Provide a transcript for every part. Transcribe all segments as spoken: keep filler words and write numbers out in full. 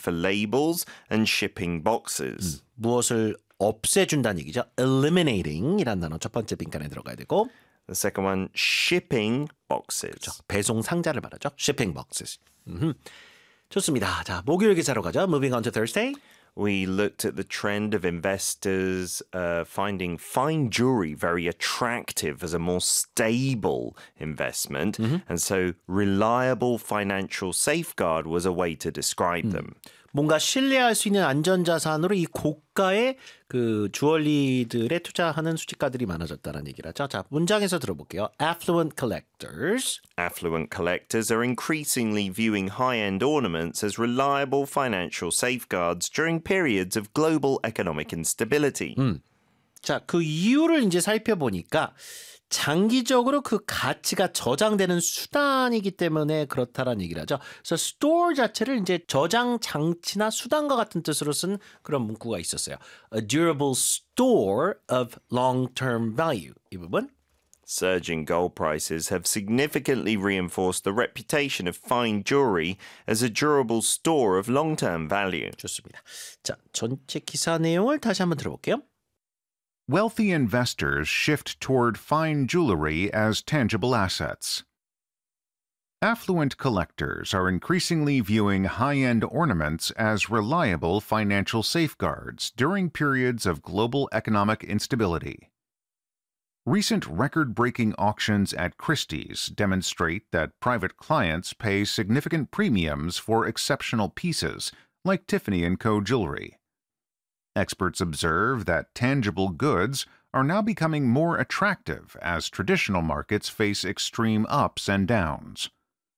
for labels and shipping boxes. 음, 무엇을 없애준다는 얘기죠. eliminating이라는 단어 첫 번째 빈칸에 들어가야 되고 The second one, shipping boxes. 그렇죠. 배송 상자를 말하죠. shipping boxes. 음흠. 좋습니다. 자, 목요일 기사로 가죠. Moving on to Thursday. We looked at the trend of investors uh, finding fine jewelry very attractive as a more stable investment. Mm-hmm. And so reliable financial safeguard was a way to describe 음. them. 뭔가 신뢰할 수 있는 안전자산으로 이 고가의 그 주얼리들에 투자하는 수집가들이 많아졌다는 얘기를 하죠. 자, 문장에서 들어볼게요. Affluent collectors. Affluent collectors are increasingly viewing high-end ornaments as reliable financial safeguards during periods of global economic instability. 음. 자, 그 이유를 이제 살펴보니까 장기적으로 그 가치가 저장되는 수단이기 때문에 그렇다라는 얘기를 하죠. 그래서 store 자체를 이제 저장 장치나 수단과 같은 뜻으로 쓴 그런 문구가 있었어요. A durable store of long-term value. 이 부분. Surging gold prices have significantly reinforced the reputation of fine jewelry as a durable store of long-term value. 좋습니다. 자, 전체 기사 내용을 다시 한번 들어볼게요. Wealthy investors shift toward fine jewelry as tangible assets. Affluent collectors are increasingly viewing high-end ornaments as reliable financial safeguards during periods of global economic instability. Recent record-breaking auctions at Christie's demonstrate that private clients pay significant premiums for exceptional pieces, like Tiffany and Co. jewelry. Experts observe that tangible goods are now becoming more attractive as traditional markets face extreme ups and downs.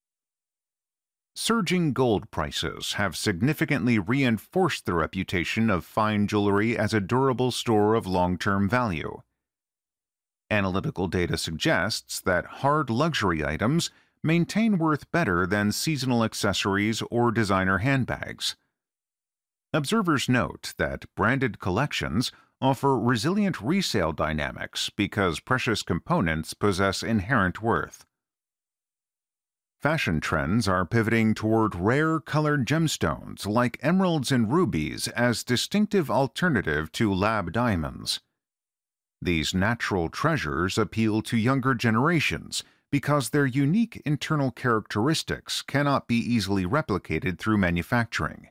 Surging gold prices have significantly reinforced the reputation of fine jewelry as a durable store of long-term value. Analytical data suggests that hard luxury items maintain worth better than seasonal accessories or designer handbags. Observers note that branded collections offer resilient resale dynamics because precious components possess inherent worth. Fashion trends are pivoting toward rare-colored gemstones like emeralds and rubies as distinctive alternative to lab diamonds. These natural treasures appeal to younger generations because their unique internal characteristics cannot be easily replicated through manufacturing.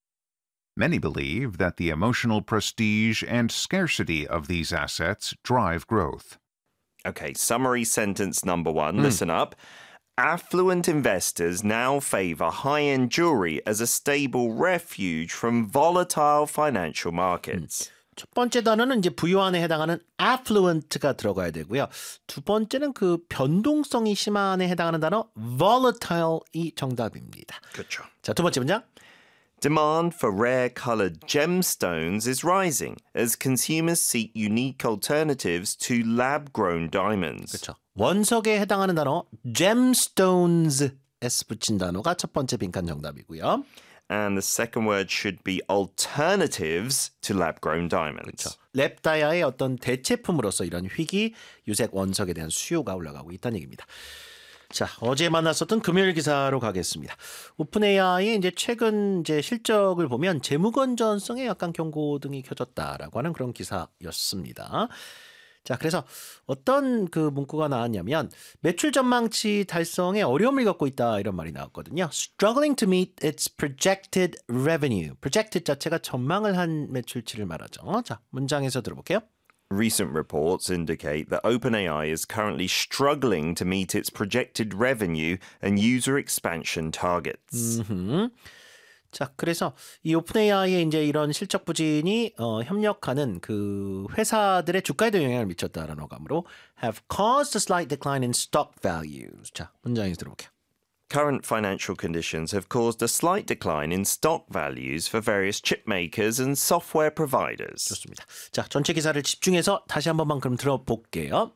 Many believe that the emotional prestige and scarcity of these assets drive growth. Okay, summary sentence number one. Mm. Listen up. Affluent investors now favor high-end jewelry as a stable refuge from volatile financial markets. 음. 첫 번째 단어는 이제 부유한에 해당하는 affluent가 들어가야 되고요. 두 번째는 그 변동성이 심한에 해당하는 단어 volatile이 정답입니다. 그렇죠. 자, 두 번째 문장. Demand for rare-colored gemstones is rising as consumers seek unique alternatives to lab-grown diamonds. 그렇죠. 원석에 해당하는 단어 gemstones S 붙인 단어가 첫 번째 빈칸 정답이고요. And the second word should be alternatives to lab-grown diamonds. 그렇죠. 랩다이아의 어떤 대체품으로서 이런 희귀 유색 원석에 대한 수요가 올라가고 있다는 얘기입니다. 자, 어제 만났었던 금요일 기사로 가겠습니다. 오픈에이아이의 이제 최근 이제 실적을 보면 재무 건전성에 약간 경고등이 켜졌다라고 하는 그런 기사였습니다. 자, 그래서 어떤 그 문구가 나왔냐면 매출 전망치 달성에 어려움을 겪고 있다 이런 말이 나왔거든요. Struggling to meet its projected revenue. projected 자체가 전망을 한 매출치를 말하죠. 자, 문장에서 들어볼게요. Recent reports indicate that OpenAI is currently struggling to meet its projected revenue and user expansion targets. 음흠. 자, 그래서 이 오픈에이아이의 이제 이런 실적 부진이 어, 협력하는 그 회사들의 주가에도 영향을 미쳤다라는 어감으로 have caused a slight decline in stock values. 자, 문장에서 들어볼게요. Current financial conditions have caused a slight decline in stock values for various chip makers and software providers. 좋습니다. 자, 전체 기사를 집중해서 다시 한 번만 그럼 들어볼게요.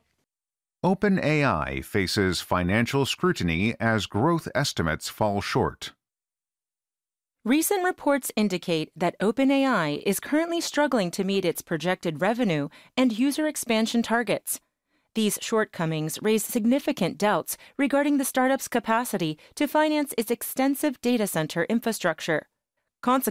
OpenAI faces financial scrutiny as growth estimates fall short. Recent reports indicate that OpenAI is currently struggling to meet its projected revenue and user expansion targets. These shortcomings raise significant doubts regarding the startup's capacity to finance its extensive data center infrastructure. Consequently,